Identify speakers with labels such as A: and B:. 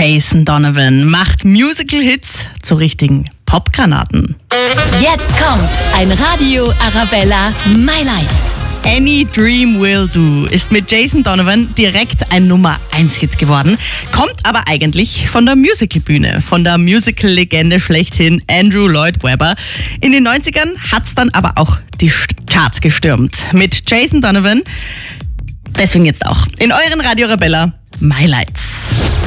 A: Jason Donovan macht Musical-Hits zu richtigen Popgranaten.
B: Jetzt kommt ein Radio Arabella My Lights.
A: Any Dream Will Do ist mit Jason Donovan direkt ein Nummer-1-Hit geworden, kommt aber eigentlich von der Musicalbühne, von der Musical-Legende schlechthin Andrew Lloyd Webber. In den 90ern hat's dann aber auch die Charts gestürmt mit Jason Donovan. Deswegen jetzt auch in euren Radio Arabella My Lights.